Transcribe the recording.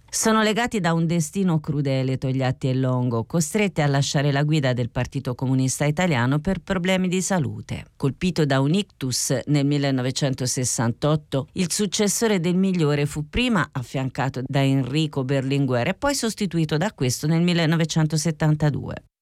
Sono legati da un destino crudele Togliatti e Longo, costretti a lasciare la guida del Partito Comunista Italiano per problemi di salute. Colpito da un ictus nel 1968, il successore del Migliore fu prima affiancato da Enrico Berlinguer e poi sostituito da questo nel 1972.